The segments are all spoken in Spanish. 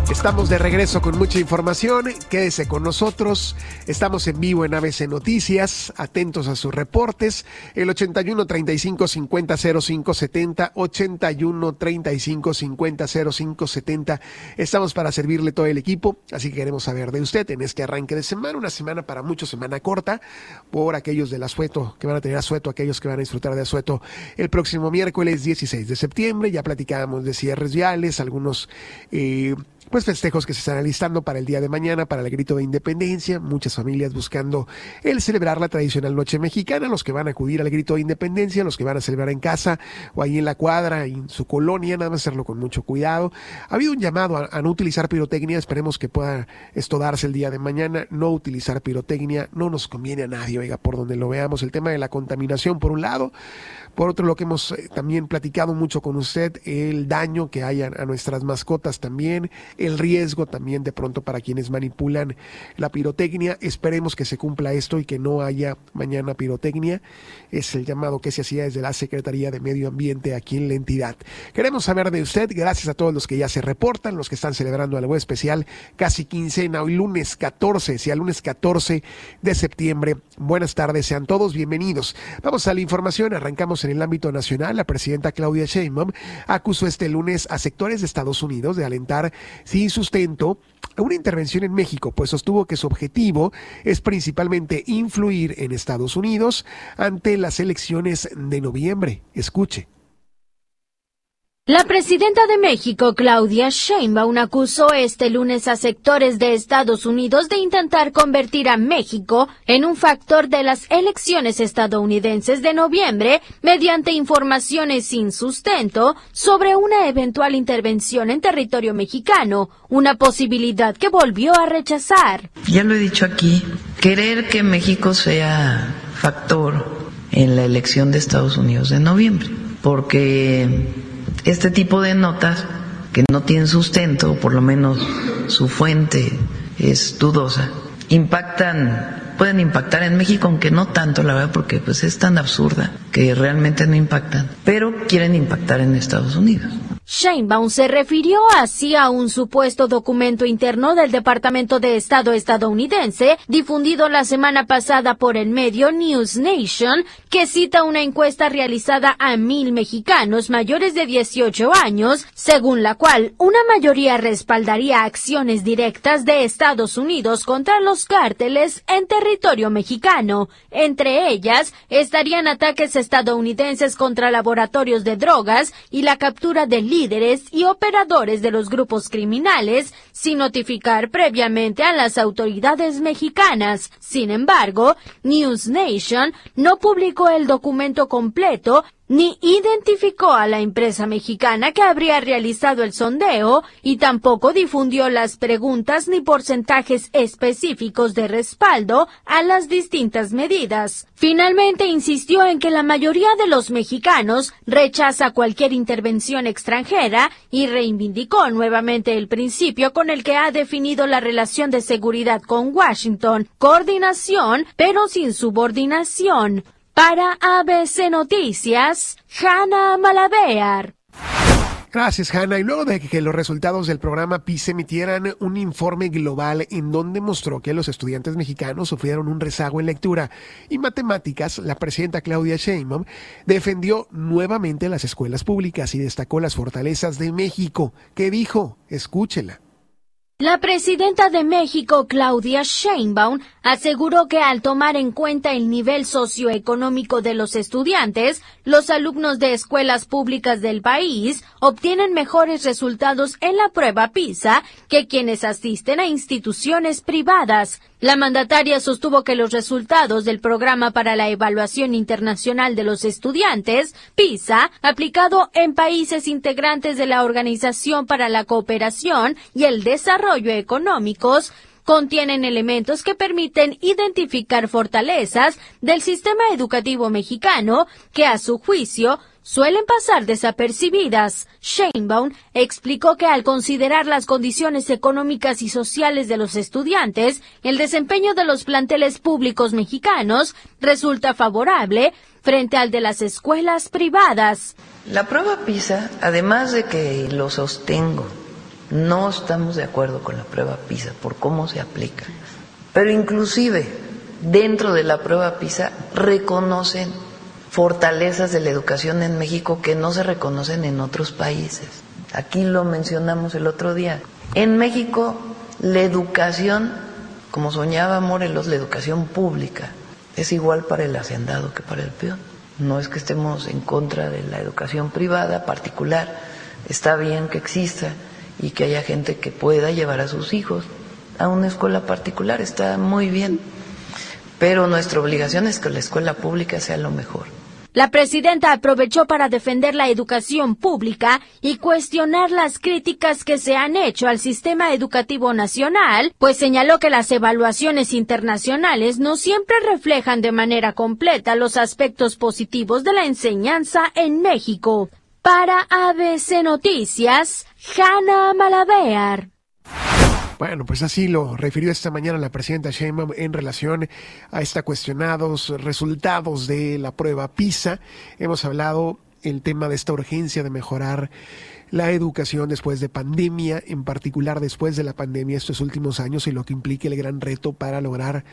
Estamos de regreso con mucha información, quédese con nosotros, estamos en vivo en ABC Noticias, atentos a sus reportes, el 81 35 50 05 70, 81 35 50 05 70, estamos para servirle todo el equipo, así que queremos saber de usted en este arranque de semana, una semana para muchos, semana corta, por aquellos del asueto, que van a tener asueto, aquellos que van a disfrutar de asueto el próximo miércoles 16 de septiembre, ya platicábamos de cierres viales, algunos pues festejos que se están alistando para el día de mañana, para el grito de independencia, muchas familias buscando el celebrar la tradicional noche mexicana, los que van a acudir al grito de independencia, los que van a celebrar en casa o ahí en la cuadra, en su colonia, nada más hacerlo con mucho cuidado. Ha habido un llamado a no utilizar pirotecnia, esperemos que pueda esto darse el día de mañana, no utilizar pirotecnia, no nos conviene a nadie, oiga, por donde lo veamos, el tema de la contaminación por un lado, por otro lo que hemos también platicado mucho con usted, el daño que hay a nuestras mascotas también, el riesgo también de pronto para quienes manipulan la pirotecnia. Esperemos que se cumpla esto y que no haya mañana pirotecnia. Es el llamado que se hacía desde la Secretaría de Medio Ambiente aquí en la entidad. Queremos saber de usted, gracias a todos los que ya se reportan, los que están celebrando algo especial, casi quincena, hoy lunes 14, sí, al lunes 14 de septiembre. Buenas tardes, sean todos bienvenidos. Vamos a la información, arrancamos en el ámbito nacional. La presidenta Claudia Sheinbaum acusó este lunes a sectores de Estados Unidos de alentar sin sustento una intervención en México, pues sostuvo que su objetivo es principalmente influir en Estados Unidos ante las elecciones de noviembre. Escuche. La presidenta de México, Claudia Sheinbaum, acusó este lunes a sectores de Estados Unidos de intentar convertir a México en un factor de las elecciones estadounidenses de noviembre mediante informaciones sin sustento sobre una eventual intervención en territorio mexicano, una posibilidad que volvió a rechazar. Ya lo he dicho aquí, querer que México sea factor en la elección de Estados Unidos de noviembre, porque este tipo de notas que no tienen sustento, o por lo menos su fuente es dudosa, pueden impactar en México, aunque no tanto, la verdad, porque pues es tan absurda que realmente no impactan, pero quieren impactar en Estados Unidos. Sheinbaum se refirió así a un supuesto documento interno del Departamento de Estado estadounidense, difundido la semana pasada por el medio News Nation, que cita una encuesta realizada a 1,000 mexicanos mayores de 18 años, según la cual una mayoría respaldaría acciones directas de Estados Unidos contra los cárteles en territorio mexicano. Entre ellas estarían ataques estadounidenses contra laboratorios de drogas y la captura de líderes y operadores de los grupos criminales sin notificar previamente a las autoridades mexicanas. Sin embargo, News Nation no publicó el documento completo ni identificó a la empresa mexicana que habría realizado el sondeo y tampoco difundió las preguntas ni porcentajes específicos de respaldo a las distintas medidas. Finalmente insistió en que la mayoría de los mexicanos rechaza cualquier intervención extranjera y reivindicó nuevamente el principio con el que ha definido la relación de seguridad con Washington: coordinación pero sin subordinación. Para ABC Noticias, Hanna Malavéar. Gracias, Hanna. Y luego de que los resultados del programa PISA emitieran un informe global en donde mostró que los estudiantes mexicanos sufrieron un rezago en lectura y matemáticas, la presidenta Claudia Sheinbaum defendió nuevamente las escuelas públicas y destacó las fortalezas de México. ¿Qué dijo? Escúchela. La presidenta de México, Claudia Sheinbaum, aseguró que al tomar en cuenta el nivel socioeconómico de los estudiantes, los alumnos de escuelas públicas del país obtienen mejores resultados en la prueba PISA que quienes asisten a instituciones privadas. La mandataria sostuvo que los resultados del Programa para la Evaluación Internacional de los Estudiantes, PISA, aplicado en países integrantes de la Organización para la Cooperación y el Desarrollo Económicos, contienen elementos que permiten identificar fortalezas del sistema educativo mexicano que, a su juicio, suelen pasar desapercibidas. Sheinbaum explicó que al considerar las condiciones económicas y sociales de los estudiantes, el desempeño de los planteles públicos mexicanos resulta favorable frente al de las escuelas privadas. La prueba PISA, además de que lo sostengo No estamos de acuerdo con la prueba PISA por cómo se aplica. Pero inclusive dentro de la prueba PISA reconocen fortalezas de la educación en México que no se reconocen en otros países. Aquí lo mencionamos el otro día. En México, la educación, como soñaba Morelos, la educación pública, es igual para el hacendado que para el peón. No es que estemos en contra de la educación privada, particular. Está bien que exista y que haya gente que pueda llevar a sus hijos a una escuela particular, está muy bien. Pero nuestra obligación es que la escuela pública sea lo mejor. La presidenta aprovechó para defender la educación pública y cuestionar las críticas que se han hecho al sistema educativo nacional, pues señaló que las evaluaciones internacionales no siempre reflejan de manera completa los aspectos positivos de la enseñanza en México. Para ABC Noticias, Hanna Malavéar. Bueno, pues así lo refirió esta mañana la presidenta Sheinbaum en relación a estos cuestionados resultados de la prueba PISA. Hemos hablado el tema de esta urgencia de mejorar la educación después de pandemia, en particular después de la pandemia estos últimos años, y lo que implica el gran reto para lograr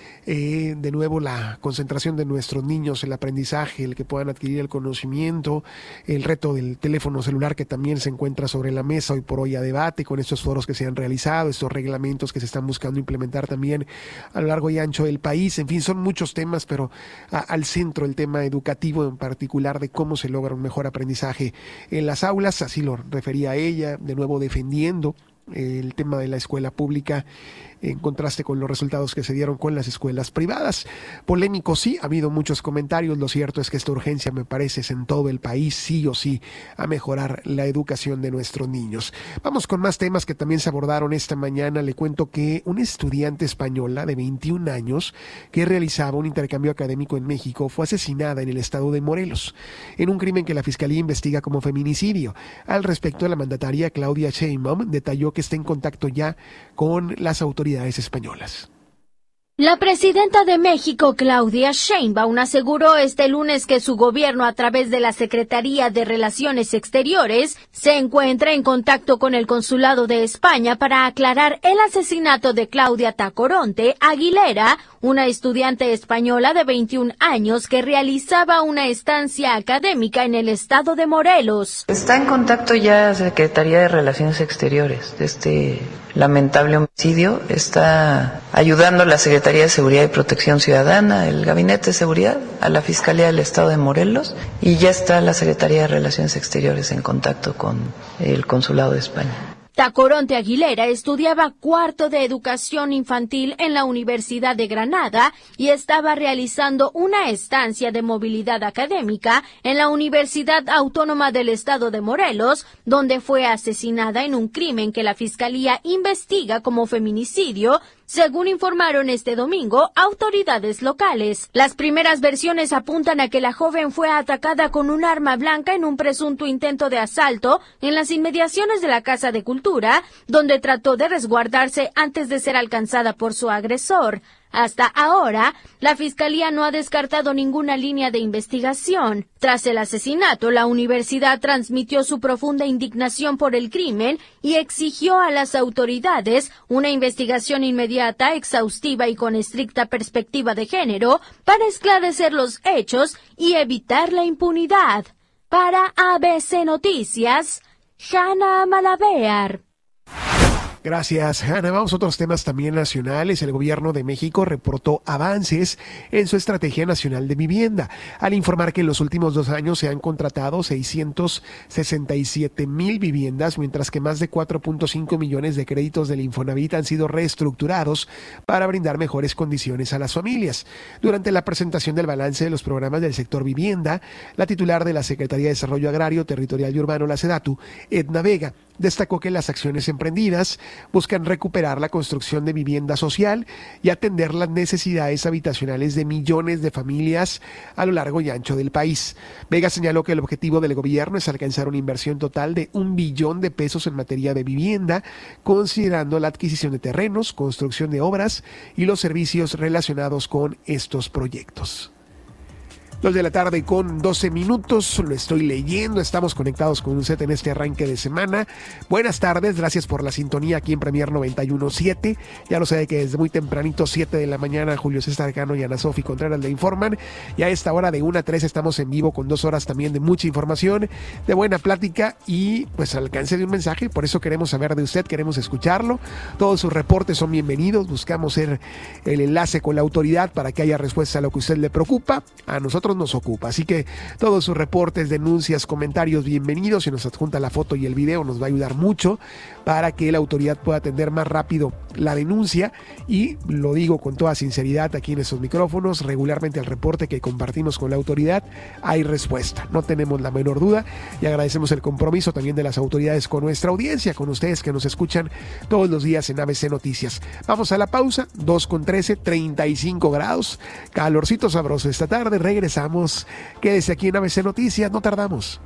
de nuevo la concentración de nuestros niños, el aprendizaje, el que puedan adquirir el conocimiento, el reto del teléfono celular que también se encuentra sobre la mesa hoy por hoy a debate con estos foros que se han realizado, estos reglamentos que se están buscando implementar también a lo largo y ancho del país. En fin, son muchos temas, pero al centro el tema educativo, en particular de cómo se logra un mejor aprendizaje en las aulas. Así lo refería ella, de nuevo defendiendo el tema de la escuela pública en contraste con los resultados que se dieron con las escuelas privadas. Polémico sí, ha habido muchos comentarios. Lo cierto es que esta urgencia, me parece, es en todo el país, sí o sí, a mejorar la educación de nuestros niños. Vamos con más temas que también se abordaron esta mañana. Le cuento que una estudiante española de 21 años que realizaba un intercambio académico en México fue asesinada en el estado de Morelos, en un crimen que la Fiscalía investiga como feminicidio. Al respecto, la mandataria Claudia Sheinbaum detalló que está en contacto ya con las autoridades españolas. La presidenta de México, Claudia Sheinbaum, aseguró este lunes que su gobierno, a través de la Secretaría de Relaciones Exteriores, se encuentra en contacto con el Consulado de España para aclarar el asesinato de Claudia Tacoronte Aguilera, una estudiante española de 21 años que realizaba una estancia académica en el estado de Morelos. Está en contacto ya la Secretaría de Relaciones Exteriores de este lamentable homicidio. Está ayudando a la Secretaría de Seguridad y Protección Ciudadana, el Gabinete de Seguridad, a la Fiscalía del Estado de Morelos, y ya está la Secretaría de Relaciones Exteriores en contacto con el Consulado de España. Tacoronte Aguilera estudiaba cuarto de educación infantil en la Universidad de Granada y estaba realizando una estancia de movilidad académica en la Universidad Autónoma del Estado de Morelos, donde fue asesinada en un crimen que la Fiscalía investiga como feminicidio, según informaron este domingo autoridades locales. Las primeras versiones apuntan a que la joven fue atacada con un arma blanca en un presunto intento de asalto en las inmediaciones de la Casa de Cultura, donde trató de resguardarse antes de ser alcanzada por su agresor. Hasta ahora, la Fiscalía no ha descartado ninguna línea de investigación. Tras el asesinato, la universidad transmitió su profunda indignación por el crimen y exigió a las autoridades una investigación inmediata, exhaustiva y con estricta perspectiva de género para esclarecer los hechos y evitar la impunidad. Para ABC Noticias, Hanna Malavéar. Gracias, Hanna. Vamos a otros temas también nacionales. El gobierno de México reportó avances en su estrategia nacional de vivienda, al informar que en los últimos 2 años se han contratado 667,000 viviendas, mientras que más de 4.5 millones de créditos del Infonavit han sido reestructurados para brindar mejores condiciones a las familias. Durante la presentación del balance de los programas del sector vivienda, la titular de la Secretaría de Desarrollo Agrario, Territorial y Urbano, la SEDATU, Edna Vega, destacó que las acciones emprendidas buscan recuperar la construcción de vivienda social y atender las necesidades habitacionales de millones de familias a lo largo y ancho del país. Vega señaló que el objetivo del gobierno es alcanzar una inversión total de 1 billón de pesos en materia de vivienda, considerando la adquisición de terrenos, construcción de obras y los servicios relacionados con estos proyectos. 2:12 p.m. Lo estoy leyendo. Estamos conectados con usted en este arranque de semana. Buenas tardes, gracias por la sintonía aquí en Premier 91.7. Ya lo sabe que desde muy tempranito, 7 de la mañana, Julio César Cano y Ana Sofi Contreras le informan. Y a esta hora de 1 a 3 estamos en vivo con 2 horas también de mucha información, de buena plática y pues al alcance de un mensaje. Por eso queremos saber de usted, queremos escucharlo. Todos sus reportes son bienvenidos. Buscamos ser el enlace con la autoridad para que haya respuesta a lo que a usted le preocupa. A nosotros nos ocupa, así que todos sus reportes, denuncias, comentarios bienvenidos. Si nos adjunta la foto y el video nos va a ayudar mucho para que la autoridad pueda atender más rápido la denuncia, y lo digo con toda sinceridad aquí en estos micrófonos, regularmente el reporte que compartimos con la autoridad hay respuesta, no tenemos la menor duda, y agradecemos el compromiso también de las autoridades con nuestra audiencia, con ustedes que nos escuchan todos los días en ABC Noticias. Vamos a la pausa, 2:13, 35 grados, calorcito sabroso esta tarde, regresamos, quédese aquí en ABC Noticias, no tardamos.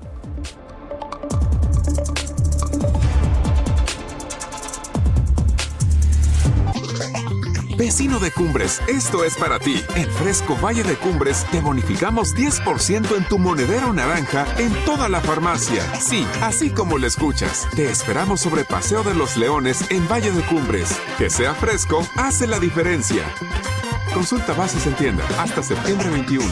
Vecino de Cumbres, esto es para ti. En Fresco Valle de Cumbres te bonificamos 10% en tu monedero naranja en toda la farmacia. Sí, así como lo escuchas. Te esperamos sobre Paseo de los Leones en Valle de Cumbres. Que sea fresco, hace la diferencia. Consulta bases en tienda hasta septiembre 21.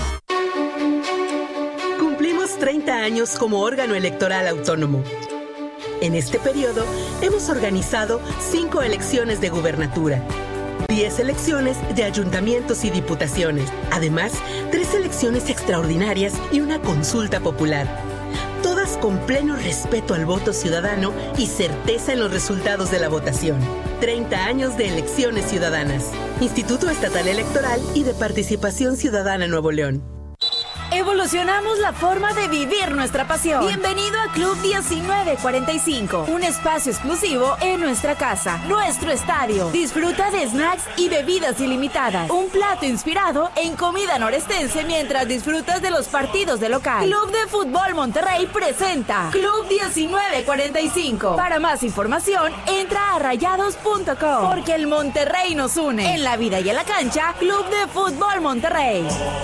Cumplimos 30 años como órgano electoral autónomo. En este periodo hemos organizado 5 elecciones de gubernatura, 10 elecciones de ayuntamientos y diputaciones, además 3 elecciones extraordinarias y una consulta popular. Todas con pleno respeto al voto ciudadano y certeza en los resultados de la votación. 30 años de elecciones ciudadanas. Instituto Estatal Electoral y de Participación Ciudadana Nuevo León. Evolucionamos la forma de vivir nuestra pasión. Bienvenido a Club 1945, un espacio exclusivo en nuestra casa, nuestro estadio. Disfruta de snacks y bebidas ilimitadas. Un plato inspirado en comida norestense mientras disfrutas de los partidos de local. Club de Fútbol Monterrey presenta Club 1945. Para más información, entra a rayados.com, porque el Monterrey nos une. En la vida y en la cancha, Club de Fútbol Monterrey.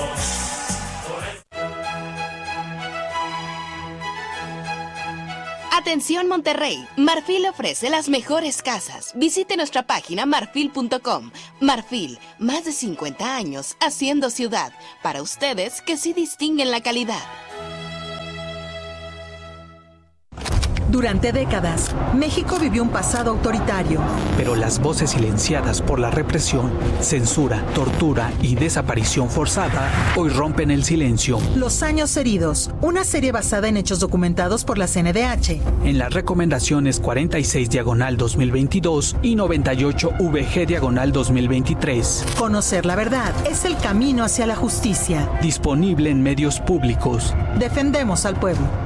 Atención Monterrey, Marfil ofrece las mejores casas. Visite nuestra página marfil.com. Marfil, más de 50 años haciendo ciudad. Para ustedes que sí distinguen la calidad. Durante décadas, México vivió un pasado autoritario. Pero las voces silenciadas por la represión, censura, tortura y desaparición forzada hoy rompen el silencio. Los años heridos, una serie basada en hechos documentados por la CNDH. En las recomendaciones 46/2022 y 98VG/2023. Conocer la verdad es el camino hacia la justicia. Disponible en medios públicos. Defendemos al pueblo.